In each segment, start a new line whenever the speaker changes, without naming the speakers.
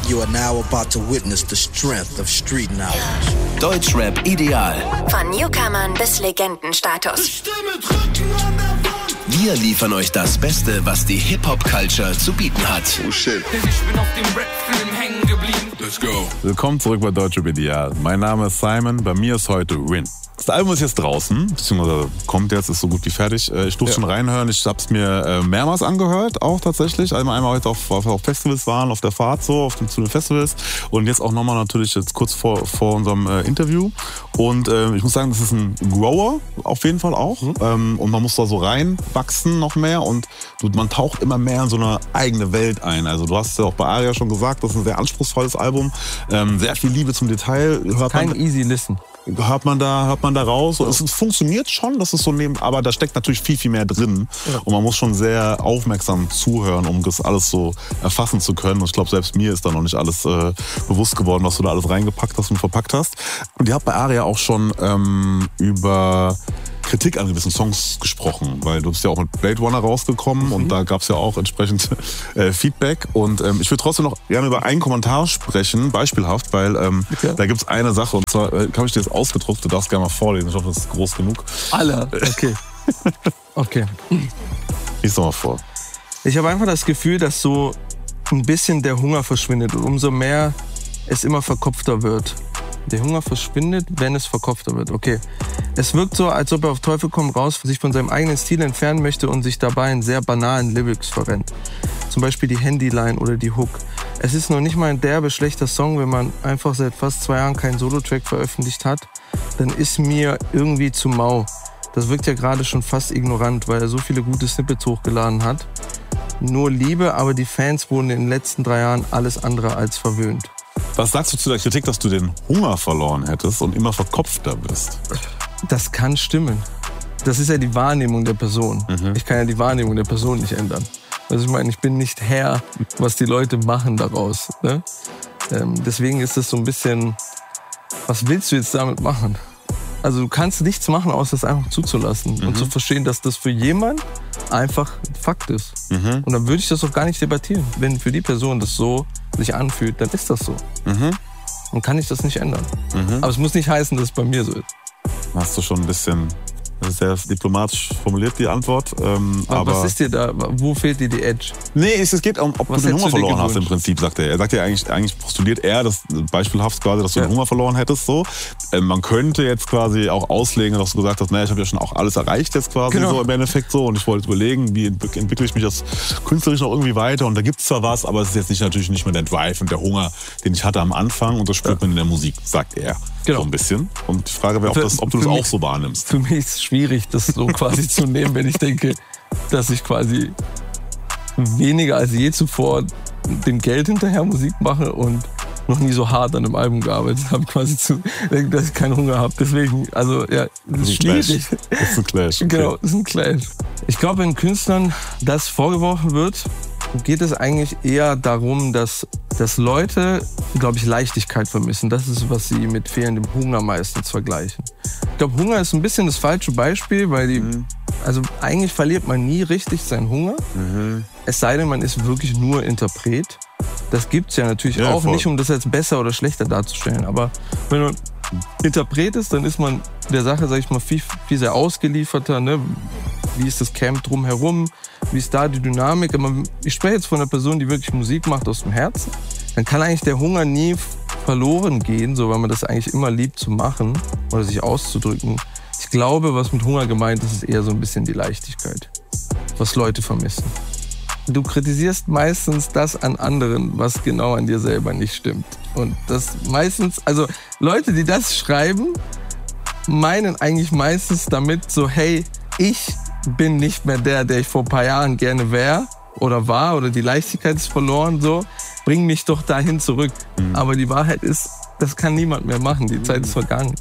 You are now about to witness the strength of street knowledge.
Deutschrap ideal.
Von Newcomern bis Legendenstatus.
Wir liefern euch das Beste, was die Hip-Hop-Culture zu bieten hat.
Oh shit.
Denn ich bin auf dem Rap-Film hängen geblieben.
Let's go.
Willkommen zurück bei Deutschrap ideal. Mein Name ist Simon, bei mir ist heute Rin. Das Album ist jetzt draußen, beziehungsweise kommt jetzt, ist so gut wie fertig. Ich durfte schon reinhören, ich habe es mir mehrmals angehört, auch tatsächlich. Einmal heute auf Festivals waren, auf der Fahrt so, zu den Festivals. Und jetzt auch nochmal natürlich jetzt kurz vor unserem Interview. Und ich muss sagen, das ist ein Grower, auf jeden Fall auch. Und man muss da so reinwachsen noch mehr und man taucht immer mehr in so eine eigene Welt ein. Also du hast ja auch bei Aria schon gesagt, das ist ein sehr anspruchsvolles Album. Sehr viel Liebe zum Detail.
Kein easy listen.
Hört man da raus. Ja. Es funktioniert schon, das ist so aber da steckt natürlich viel, viel mehr drin. Ja. Und man muss schon sehr aufmerksam zuhören, um das alles so erfassen zu können. Und ich glaube, selbst mir ist da noch nicht alles bewusst geworden, was du da alles reingepackt hast und verpackt hast. Und ihr habt bei Aria auch schon über Kritik an gewissen Songs gesprochen, weil du bist ja auch mit Blade Runner rausgekommen und da gab es ja auch entsprechend Feedback. Und ich würde trotzdem noch gerne über einen Kommentar sprechen, beispielhaft, weil da gibt es eine Sache und zwar habe ich dir das ausgedruckt, du darfst gerne mal vorlesen, ich hoffe, das ist groß genug.
Alle, okay. Okay.
Lies doch mal vor.
Ich habe einfach das Gefühl, dass so ein bisschen der Hunger verschwindet und umso mehr es immer verkopfter wird. Der Hunger verschwindet, wenn es verkopfter wird. Okay. Es wirkt so, als ob er auf Teufel komm raus sich von seinem eigenen Stil entfernen möchte und sich dabei in sehr banalen Lyrics verrennt. Zum Beispiel die Handyline oder die Hook. Es ist noch nicht mal ein derbe schlechter Song, wenn man einfach seit fast 2 Jahren keinen Solo-Track veröffentlicht hat. Dann ist mir irgendwie zu mau. Das wirkt ja gerade schon fast ignorant, weil er so viele gute Snippets hochgeladen hat. Nur Liebe, aber die Fans wurden in den letzten 3 Jahren alles andere als verwöhnt.
Was sagst du zu der Kritik, dass du den Hunger verloren hättest und immer verkopfter bist?
Das kann stimmen. Das ist ja die Wahrnehmung der Person. Ich kann ja die Wahrnehmung der Person nicht ändern. Also ich meine, ich bin nicht Herr, was die Leute machen daraus. Ne? Deswegen ist es so ein bisschen, was willst du jetzt damit machen? Also du kannst nichts machen, außer es einfach zuzulassen und zu verstehen, dass das für jemand einfach Fakt ist. Und dann würde ich das auch gar nicht debattieren. Wenn für die Person das so sich anfühlt, dann ist das so. Dann kann ich das nicht ändern. Aber es muss nicht heißen, dass es bei mir so ist.
Hast du schon ein bisschen sehr diplomatisch formuliert, die Antwort. Aber
was ist dir da? Wo fehlt dir die Edge?
Nee, es geht um, ob
Was
du den
hättest
Hunger
du dir
verloren hast im
gewünscht?
Prinzip, sagt er. Er sagt ja eigentlich postuliert er, das beispielhaft quasi, dass du den Hunger verloren hättest. So. Man könnte jetzt quasi auch auslegen, dass du gesagt hast, naja, ich habe ja schon auch alles erreicht jetzt quasi so im Endeffekt so und ich wollte überlegen, wie entwickle ich mich jetzt künstlerisch noch irgendwie weiter und da gibt es zwar was, aber es ist jetzt natürlich nicht mehr der Drive und der Hunger, den ich hatte am Anfang und das spürt man in der Musik, sagt er. So ein bisschen. Und die Frage wäre, ob du das auch so wahrnimmst.
Für mich ist es schwierig, das so quasi zu nehmen, wenn ich denke, dass ich quasi weniger als je zuvor dem Geld hinterher Musik mache und noch nie so hart an einem Album gearbeitet habe, quasi dass ich keinen Hunger habe. Deswegen, also ja, das ist schwierig.
Das ist ein Clash. Okay.
Genau, das ist ein Clash. Ich glaube, wenn Künstlern das vorgeworfen wird, geht es eigentlich eher darum, dass Leute, glaube ich, Leichtigkeit vermissen. Das ist, was sie mit fehlendem Hunger meistens vergleichen. Ich glaube, Hunger ist ein bisschen das falsche Beispiel, weil also eigentlich verliert man nie richtig seinen Hunger. Es sei denn, man ist wirklich nur Interpret. Das gibt's ja natürlich auch nicht, um das jetzt besser oder schlechter darzustellen. Aber wenn man Interpret ist, dann ist man der Sache, sag ich mal, viel sehr ausgelieferter. Ne? Wie ist das Camp drumherum? Wie ist da die Dynamik? Aber ich spreche jetzt von einer Person, die wirklich Musik macht aus dem Herzen. Dann kann eigentlich der Hunger nie verloren gehen, so, weil man das eigentlich immer liebt zu machen oder sich auszudrücken. Ich glaube, was mit Hunger gemeint ist, ist eher so ein bisschen die Leichtigkeit, was Leute vermissen. Du kritisierst meistens das an anderen, was genau an dir selber nicht stimmt. Und das meistens, also Leute, die das schreiben, meinen eigentlich meistens damit so, hey, ich bin nicht mehr der ich vor ein paar Jahren gerne wäre oder war oder die Leichtigkeit ist verloren, so, bring mich doch dahin zurück. Aber die Wahrheit ist, das kann niemand mehr machen, die Zeit ist vergangen.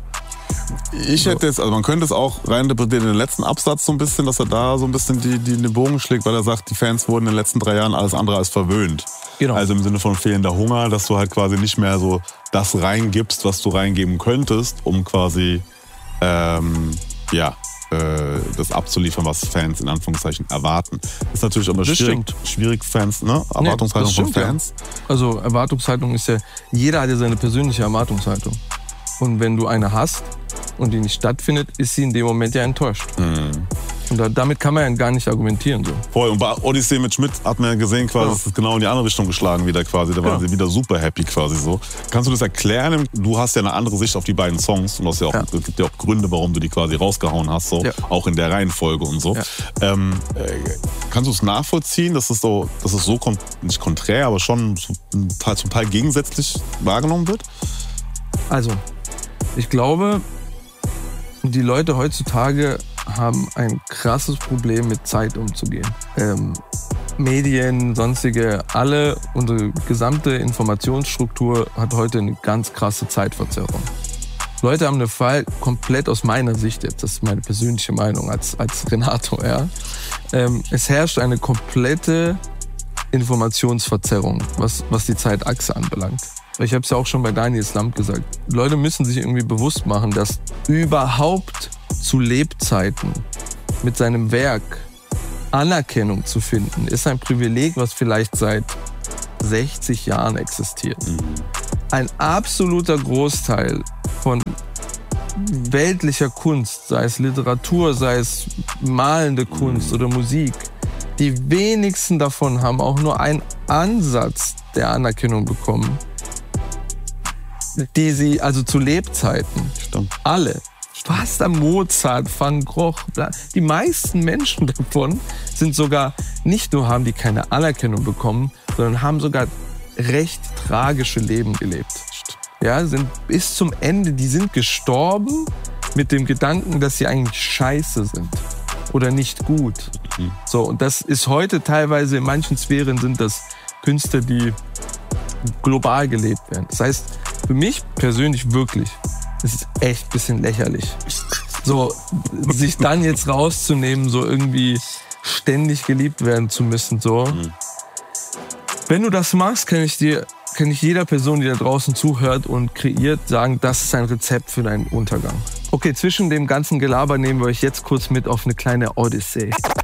Ich hätte jetzt, also man könnte es auch reininterpretieren in den letzten Absatz so ein bisschen, dass er da so ein bisschen den Bogen schlägt, weil er sagt, die Fans wurden in den letzten 3 Jahren alles andere als verwöhnt.
Genau.
Also im Sinne von fehlender Hunger, dass du halt quasi nicht mehr so das reingibst, was du reingeben könntest, um quasi, das abzuliefern, was Fans in Anführungszeichen erwarten. Ist natürlich immer schwierig Fans, ne? Erwartungshaltung von Fans.
Ja. Also Erwartungshaltung ist ja, jeder hat ja seine persönliche Erwartungshaltung. Und wenn du eine hast und die nicht stattfindet, ist sie in dem Moment ja enttäuscht. Und damit kann man ja gar nicht argumentieren. So.
Voll. Und bei Odyssey mit Schmidt hat man ja gesehen, quasi, es ist genau in die andere Richtung geschlagen wieder quasi. Da waren sie wieder super happy quasi so. Kannst du das erklären? Du hast ja eine andere Sicht auf die beiden Songs. Und es gibt ja auch Gründe, warum du die quasi rausgehauen hast. So. Ja. Auch in der Reihenfolge und so. Ja. Kannst du es nachvollziehen, dass es so nicht konträr, aber schon zum Teil gegensätzlich wahrgenommen wird?
Also, ich glaube, die Leute heutzutage haben ein krasses Problem, mit Zeit umzugehen. Medien, sonstige, unsere gesamte Informationsstruktur hat heute eine ganz krasse Zeitverzerrung. Leute haben einen Fall komplett aus meiner Sicht jetzt, das ist meine persönliche Meinung als Renato, ja. Es herrscht eine komplette Informationsverzerrung, was die Zeitachse anbelangt. Ich habe es ja auch schon bei Daniel Slump gesagt. Leute müssen sich irgendwie bewusst machen, dass überhaupt zu Lebzeiten mit seinem Werk Anerkennung zu finden, ist ein Privileg, was vielleicht seit 60 Jahren existiert. Ein absoluter Großteil von weltlicher Kunst, sei es Literatur, sei es malende Kunst oder Musik, die wenigsten davon haben auch nur einen Ansatz der Anerkennung bekommen, die sie, also zu Lebzeiten, alle, fast am Mozart, Van Gogh, die meisten Menschen davon sind sogar, nicht nur haben die keine Anerkennung bekommen, sondern haben sogar recht tragische Leben gelebt. Ja, sind bis zum Ende, die sind gestorben mit dem Gedanken, dass sie eigentlich scheiße sind oder nicht gut. So, und das ist heute teilweise, in manchen Sphären sind das Künstler, die global gelebt werden. Das heißt, für mich persönlich wirklich, es ist echt ein bisschen lächerlich. So, sich dann jetzt rauszunehmen, so irgendwie ständig geliebt werden zu müssen, so. Wenn du das machst, kann ich jeder Person, die da draußen zuhört und kreiert, sagen, das ist ein Rezept für deinen Untergang. Okay, zwischen dem ganzen Gelaber nehmen wir euch jetzt kurz mit auf eine kleine Odyssee.